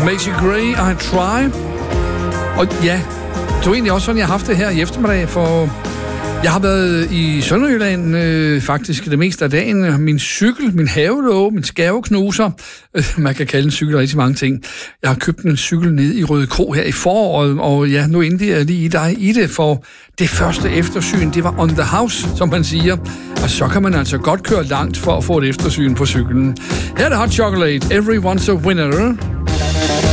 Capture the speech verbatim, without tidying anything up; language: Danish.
Macy Gray, I Try. Og ja, det er egentlig også sådan, jeg har haft det her i eftermiddag, for jeg har været i Sønderjylland øh, faktisk det meste af dagen. Min cykel, min havelåge, min skaveknuser. Øh, man kan kalde en cykel rigtig mange ting. Jeg har købt en cykel ned i Røde Kro her i foråret, og ja, nu endte jeg lige i dig i det, for det første eftersyn, det var on the house, som man siger. Og så kan man altså godt køre langt for at få et eftersyn på cyklen. Her er det Hot Chocolate, Everyone's a Winner.